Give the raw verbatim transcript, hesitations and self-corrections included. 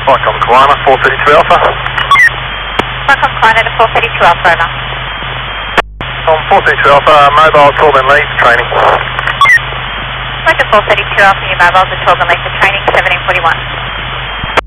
Welcome Kiwana, four thirty-two Alpha. Welcome Kiwana to four thirty-two Alpha, over. On four thirty-two Alpha, mobile twelve and lead, training. Roger four thirty-two Alpha, your mobile to twelve and lead for training, seventeen forty-one.